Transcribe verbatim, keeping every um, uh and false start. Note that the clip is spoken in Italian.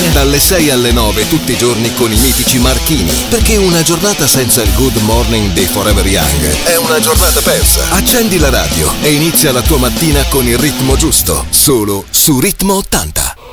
Dalle sei alle nove tutti i giorni con i mitici Marchini. Perché una giornata senza il Good Morning dei Forever Young è una giornata persa. Accendi la radio e inizia la tua mattina con il ritmo giusto. Solo su Ritmo ottanta.